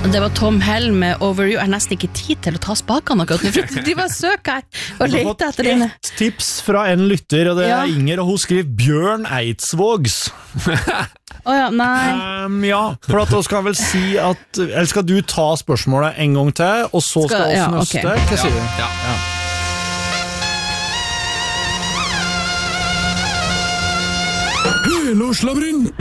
Det var Tom Hell med Over You. Jeg har nesten ikke tid til å ta spakene akkurat nå, for de var søk her og lete etter dine. Et tips fra en lytter, og det Inger, og hun skriver Bjørn Eidsvågs. Ja, nei. Ja, for at hun skal vel si at, eller skal du ta spørsmålet en gang til, og så skal oss nøste? Okay. Hva sier du? Ja. Helårslabyrint!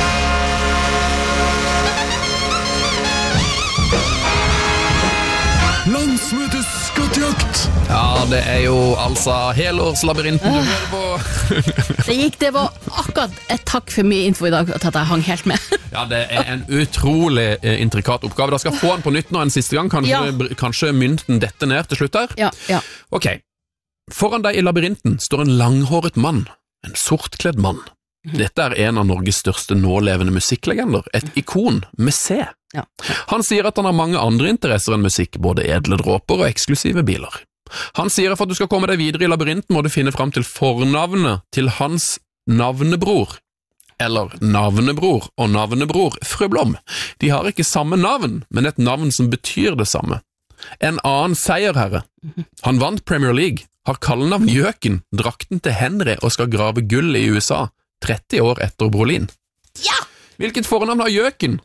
Landsmøtes skattejakt! Ja, det jo altså helårslabyrinten du hører på. Det var akkurat et takk for mye info i dag at jeg hang helt med. Ja, det en utrolig intrikat oppgave. Da skal få den på nytt nå en siste gang. Kanskje mynten dette ned til slutt her. Ja. Ok. Foran deg i labyrinten står en langhåret mann. En sortkledd mann. Dette en av Norges største nålevende musikklegender. Et ikon med C. Ja. Han sier at han har mange andre interesser enn musikk, både edle dråper og eksklusive biler. Han sier at for at du skal komme deg videre i labyrinten må du finne fram til fornavnet til hans navnebror. Eller navnebror og navnebror Fru Blom. De har ikke samme navn, men et navn som betyr det samme. En annen seierherre. Han vant Premier League, har kallenavn Gjøken, drakten til Henry og skal grave gull i USA, 30 år etter Brolin. Ja! Hvilket fornavn har Gjøken?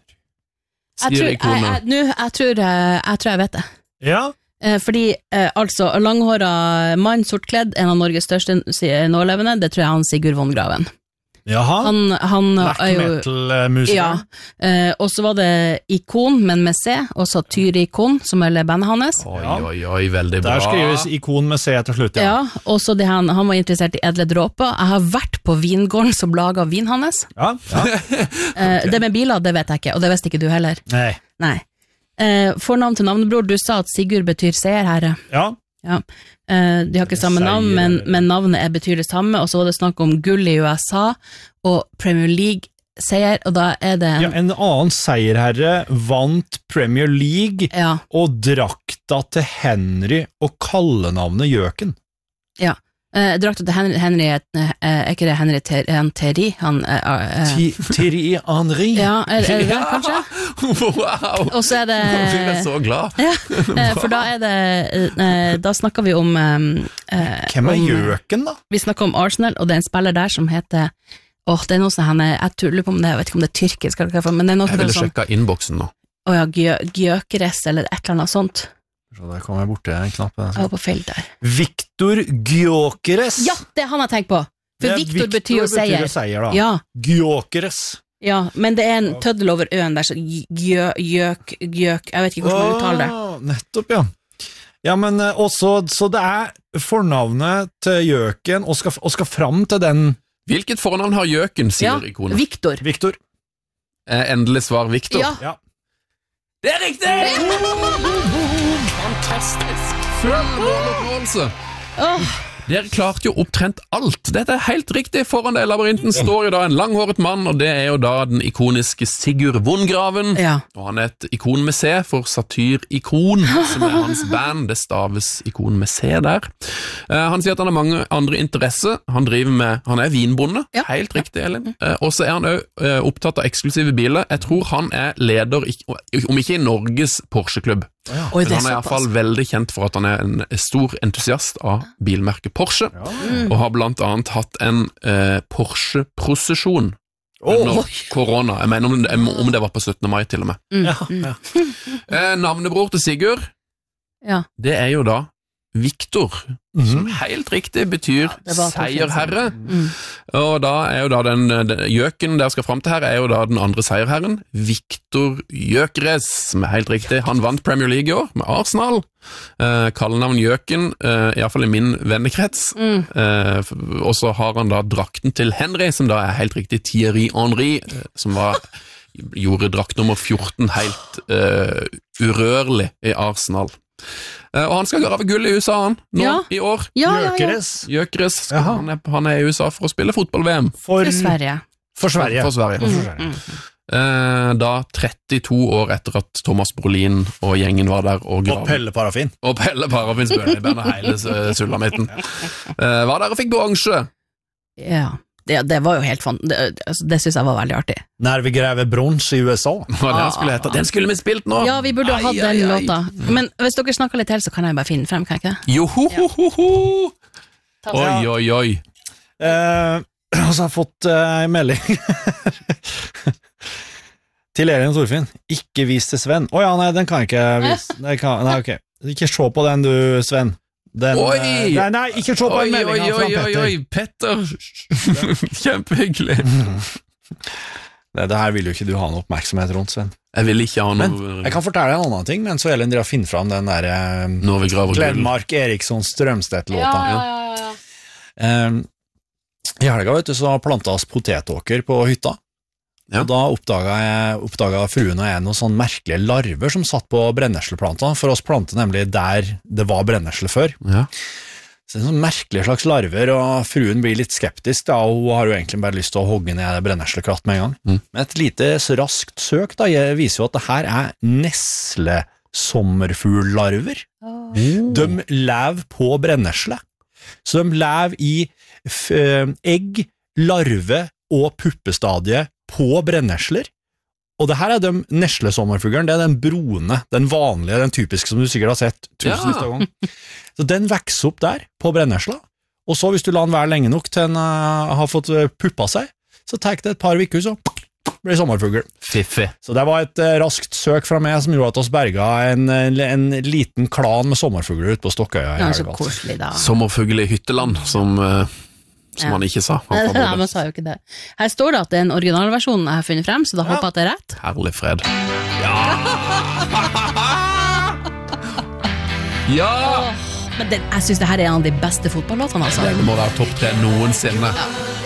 Jeg tror jeg vet det. Ja. Fordi, altså, langhåret mann, sortkledd, en av Norges største nålevende, det tror jeg han Sigurd Von Graven. Jaha, han black metal-musiker. Ja, og så var det Ikon, men med C, og Satyrikon, som bandet hans. Oi, veldig bra. Der skrives Ikon med C til slutt, ja. Og så han var interessert i edle dråper. Jeg har vært på vingården som laget vin hans. Ja. Det med biler, det vet jeg ikke, og det visste ikke du heller. Nei. Fornavn til navnebror, du sa at Sigurd betyr seierherre. Ja. De har ikke samme navn, men navnet betyr det samme, og så var det snakk om gull i USA og Premier League-seier, og da det en annen seierherre vant Premier League og drakta til Henry og kallenavnet Gjøken. Ja, drakta til Henry ikke det Henry Thierry? Thierry Henry? Ja, det kanskje? Wow! Og så det Nå blir jeg så glad. For da det da snakker vi om hvem Gjøken da? Vi snakker om Arsenal, og det en spiller der som heter det noe sånn, jeg tuller på om det, jeg vet ikke om det tyrkisk men det noe jeg ville sånn, sjekka innboksen nå. Gjøkeres eller et eller annet sånt. Så der kom jeg borti en knapp. Jeg var på feil der. Victor Gjøkeres. Ja, det han har tenkt på. For Victor betyr jo seier. Da. Ja. Gjøkeres. Ja, men det en tøddel over øen der, så gjøk, jeg vet ikke hvordan man uttaler det. Nettopp, ja. Ja, men også, så det fornavnet til Gjøken, og skal fram til den. Hvilket fornavn har Gjøken, sier ikonet? Victor. Endelig svar Victor. Ja. Det riktig! Fantastisk! Full måloppnåelse. Dere klarte jo opptrent alt. Dette helt riktig. Foran deg i labyrinten står jo da en langhåret mann, og det jo da den ikoniske Sigurd Von Graven. Ja. Og han et ikon med C for Satyrikon, som hans band. Det staves ikon med C der. Han sier at han har mange andre interesser. Han vinbonde. Ja. Helt riktig, Elin. Og så han også opptatt av eksklusive biler. Jeg tror han leder, om ikke i Norges Porsche-klubb. Ja. Men han i hvert fall veldig kjent for at han en stor entusiast av bilmerket Porsche, og har blant annet hatt en Porsche-prosesjon under korona. Jeg mener om det var på 17. mai til og med. Navnebror til Sigurd, det jo da Victor, som helt riktig betyr seierherre, og da jo da den Gjøken der skal frem til her, jo da den andre seierherren, Victor Gjøkeres, som helt riktig. Han vant Premier League i år med Arsenal, kallenavn Gjøken, i hvert fall i min vennekrets, og så har han da drakten til Henry, som da helt riktig Thierry Henry, som gjorde drakt nummer 14 helt urørlig i Arsenal. Og han skal grave gull i USA i år. Gjøkeres. Han i USA for å spille fotball-VM. For Sverige. For Sverige. Da 32 år etter at Thomas Brolin og gjengen var der og Pelle Parafin. Og Pelle Parafin spiller i bandet hele sulamitten. Var der og fikk bronse. Ja. det var jo helt det synes jeg var veldig artig. Når vi grever brons i USA. Den skulle vi spilt nå! Ja, vi burde ha hatt den låta. Men hvis dere snakker litt til, så kan jeg bare finne frem, kan jeg ikke det? Johohoho! Oi. Og så har jeg fått en melding til Elin og Torfinn. Ikke vis til Sven. Nei, den kan jeg ikke vise. Nei, ok. Ikke se på den du, Sven. Nei, ikke se på en melding fra Petter. Kjempehyggelig. Det her vil jo ikke du ha noe oppmerksomhet rundt, Sven. Jeg vil ikke ha noe... Men jeg kan fortelle deg en annen ting, men så Elin dere finner fram den der Glenmark Eriksson Strømstedt-låta. I helga, vet du, så plantet oss potetåker på hytta. Og da oppdaget fruen og jeg noen sånne merkelige larver som satt på brennesleplanter, for oss plantet nemlig der det var brennesle før. Så det er sånne merkelige slags larver, og fruen blir litt skeptisk, da, og hun har jo egentlig bare lyst til å hogge ned brenneslekratt med en gang. Men et lite raskt søk da, viser jo at det her er neslesommerfugllarver. De lever på brennesle. Så de lever i egg, larve og puppestadie på brennesler. Og det her er de neslesommerfuglen, det er den brune, den vanlige, den typiske som du sikkert har sett tusenvis av ganger. Så den vokser opp der, på brennesla, og så hvis du lar den være lenge nok til den har fått puppa seg, så tar det et par uker, så blir det sommerfugl. Fiffi. Så det var et raskt søk fra meg som gjorde at oss berga en liten klan med sommerfugler ute på Stokkøya. Det er så koselig da. Sommerfugl i hytteland, som han ikke sa. Nei, man sa jo ikke det. Her står det at det er en originalversjon jeg har funnet frem, så da håper jeg at det er rett. Herlig fred. Ja! Men jeg synes det her er en av de beste fotballåtene, altså. Det må være topp 3 noensinne.